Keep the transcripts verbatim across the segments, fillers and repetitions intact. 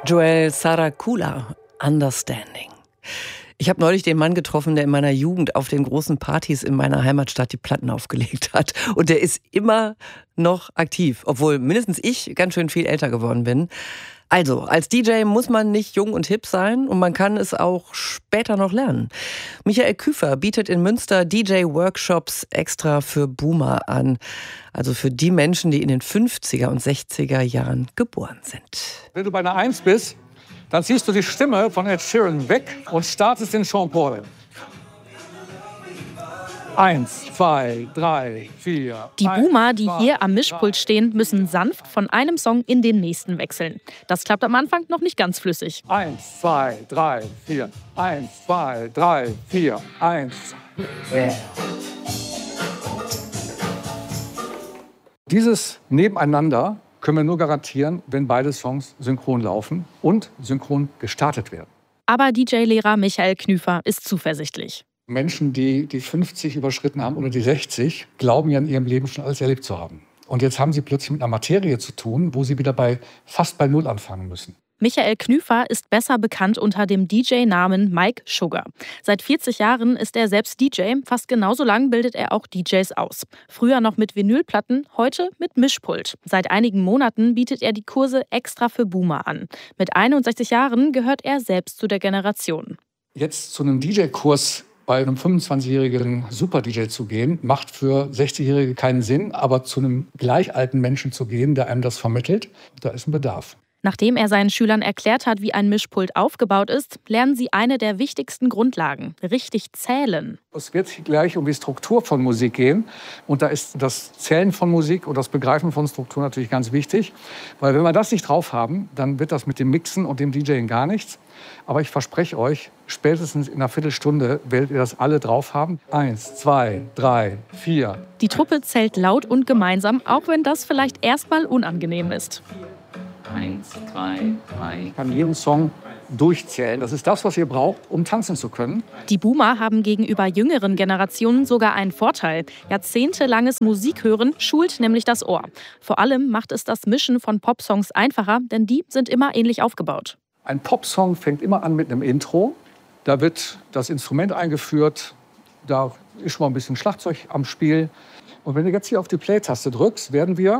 Joel Saracula, Understanding. Ich habe neulich den Mann getroffen, der in meiner Jugend auf den großen Partys in meiner Heimatstadt die Platten aufgelegt hat. Und der ist immer noch aktiv, obwohl mindestens ich ganz schön viel älter geworden bin. Also, als D J muss man nicht jung und hip sein und man kann es auch später noch lernen. Michael Küfer bietet in Münster D J-Workshops extra für Boomer an. Also für die Menschen, die in den fünfziger und sechziger Jahren geboren sind. Wenn du bei einer Eins bist, dann ziehst du die Stimme von Ed Sheeran weg und startest in Sean Paul. Eins, zwei, drei, vier. Die Boomer, die hier am Mischpult stehen, müssen sanft von einem Song in den nächsten wechseln. Das klappt am Anfang noch nicht ganz flüssig. Eins, zwei, drei, vier. Eins, zwei, drei, vier. Eins. Yeah. Dieses Nebeneinander können wir nur garantieren, wenn beide Songs synchron laufen und synchron gestartet werden. Aber D J-Lehrer Michael Knüfer ist zuversichtlich. Menschen, die die fünfzig überschritten haben oder die sechzig, glauben ja in ihrem Leben schon alles erlebt zu haben. Und jetzt haben sie plötzlich mit einer Materie zu tun, wo sie wieder bei fast bei Null anfangen müssen. Michael Knüfer ist besser bekannt unter dem D J-Namen Mike Sugar. Seit vierzig Jahren ist er selbst D J. Fast genauso lang bildet er auch D Js aus. Früher noch mit Vinylplatten, heute mit Mischpult. Seit einigen Monaten bietet er die Kurse extra für Boomer an. Mit einundsechzig Jahren gehört er selbst zu der Generation. Jetzt zu einem D J-Kurs bei einem fünfundzwanzigjährigen Super-D J zu gehen, macht für sechzigjährige keinen Sinn. Aber zu einem gleich alten Menschen zu gehen, der einem das vermittelt, da ist ein Bedarf. Nachdem er seinen Schülern erklärt hat, wie ein Mischpult aufgebaut ist, lernen sie eine der wichtigsten Grundlagen: richtig zählen. Es wird gleich um die Struktur von Musik gehen. Und da ist das Zählen von Musik und das Begreifen von Struktur natürlich ganz wichtig. Weil wenn wir das nicht drauf haben, dann wird das mit dem Mixen und dem DJing gar nichts. Aber ich verspreche euch, spätestens in einer Viertelstunde werdet ihr das alle drauf haben. Eins, zwei, drei, vier. Die Truppe zählt laut und gemeinsam, auch wenn das vielleicht erstmal unangenehm ist. Eins, zwei, drei. Ich kann jeden Song durchzählen. Das ist das, was ihr braucht, um tanzen zu können. Die Boomer haben gegenüber jüngeren Generationen sogar einen Vorteil. Jahrzehntelanges Musikhören schult nämlich das Ohr. Vor allem macht es das Mischen von Popsongs einfacher, denn die sind immer ähnlich aufgebaut. Ein Popsong fängt immer an mit einem Intro. Da wird das Instrument eingeführt. Da ist schon mal ein bisschen Schlagzeug am Spiel. Und wenn du jetzt hier auf die Play-Taste drückst, werden wir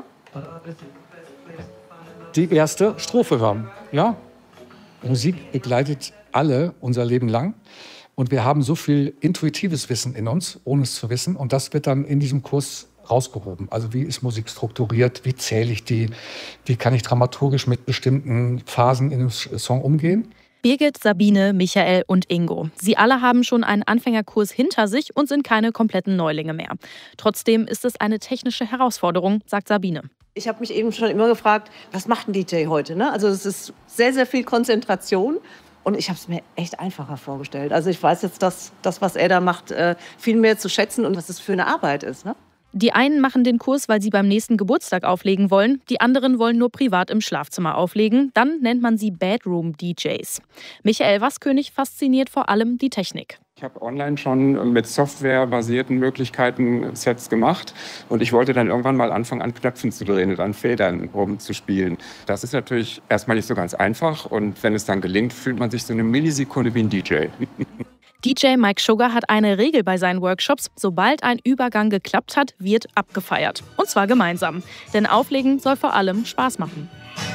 die erste Strophe hören. Ja? Musik begleitet alle unser Leben lang. Und wir haben so viel intuitives Wissen in uns, ohne es zu wissen. Und das wird dann in diesem Kurs rausgehoben. Also wie ist Musik strukturiert? Wie zähle ich die? Wie kann ich dramaturgisch mit bestimmten Phasen in einem Song umgehen? Birgit, Sabine, Michael und Ingo. Sie alle haben schon einen Anfängerkurs hinter sich und sind keine kompletten Neulinge mehr. Trotzdem ist es eine technische Herausforderung, sagt Sabine. Ich habe mich eben schon immer gefragt, was macht ein D J heute? Ne? Also es ist sehr, sehr viel Konzentration. Und ich habe es mir echt einfacher vorgestellt. Also ich weiß jetzt, dass das, was er da macht, viel mehr zu schätzen und was es für eine Arbeit ist. Ne? Die einen machen den Kurs, weil sie beim nächsten Geburtstag auflegen wollen. Die anderen wollen nur privat im Schlafzimmer auflegen. Dann nennt man sie Bedroom-D Js. Michael Waskönig fasziniert vor allem die Technik. Ich habe online schon mit softwarebasierten Möglichkeiten Sets gemacht. Und ich wollte dann irgendwann mal anfangen, an Knöpfen zu drehen und an Federn rumzuspielen. Das ist natürlich erstmal nicht so ganz einfach. Und wenn es dann gelingt, fühlt man sich so eine Millisekunde wie ein D J. D J Mike Sugar hat eine Regel bei seinen Workshops: Sobald ein Übergang geklappt hat, wird abgefeiert. Und zwar gemeinsam. Denn Auflegen soll vor allem Spaß machen.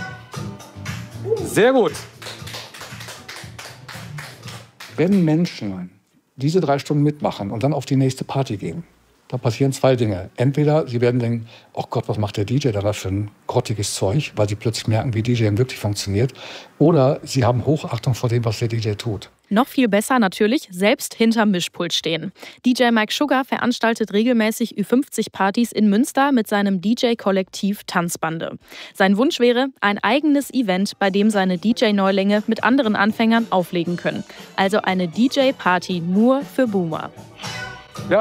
Sehr gut. Wenn Menschen diese drei Stunden mitmachen und dann auf die nächste Party gehen, da passieren zwei Dinge. Entweder sie werden denken, oh Gott, was macht der D J da für ein grottiges Zeug, weil sie plötzlich merken, wie DJing wirklich funktioniert. Oder sie haben Hochachtung vor dem, was der D J tut. Noch viel besser natürlich, selbst hinterm Mischpult stehen. D J Mike Sugar veranstaltet regelmäßig Ü fünfzig Partys in Münster mit seinem D J-Kollektiv Tanzbande. Sein Wunsch wäre ein eigenes Event, bei dem seine D J-Neulinge mit anderen Anfängern auflegen können. Also eine D J-Party nur für Boomer. Ja.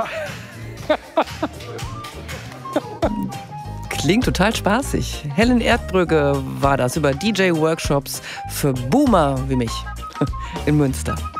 Klingt total spaßig. Helen Erdbrügge war das über D J-Workshops für Boomer wie mich in Münster.